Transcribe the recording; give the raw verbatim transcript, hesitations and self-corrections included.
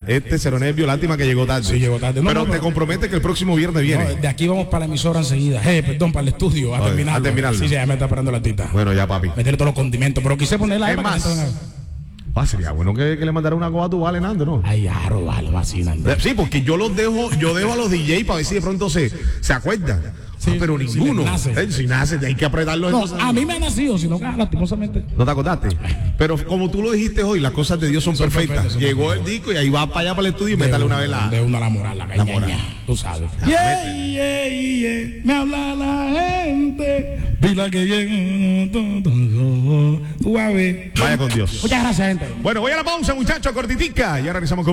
Este Ceronervio, lástima que llegó tarde. Sí, llegó tarde. No, pero no, te pero, compromete que el próximo viernes viene. No, de aquí vamos para la emisora enseguida. Eh, perdón, para el estudio, a Oye, terminarlo. a terminarlo. Sí, ya me está esperando la artista. Bueno, ya, papi. Meterle todos los condimentos, pero quise ponerla. Es para más. que gente- Ah, sería bueno que, que le mandara una coba a tu vale, Nando, ¿no? Ay, aro, vale, vacinando. Sí, porque yo los dejo, yo dejo a los D J para ver si de pronto se, se acuerdan. Sí, Ah, pero si ninguno. les nace. Eh, si nace, hay que apretarlo. No, a mí me ha nacido, sino que ah, lastimosamente. ¿No te acordaste? Pero como tú lo dijiste hoy, las cosas de Dios son, Son perfectas. perfectas, son Llegó perfectas. el disco y ahí va para allá para el estudio y métale una vez la. De una la moral, la La moral. caña, tú sabes. Yeah, yeah, yeah, me habla la gente. Dile que llega. Tú vas a ver. Vaya con Dios. Muchas gracias, gente. Bueno, voy a la pausa, muchachos, cortitica. Y ahora regresamos con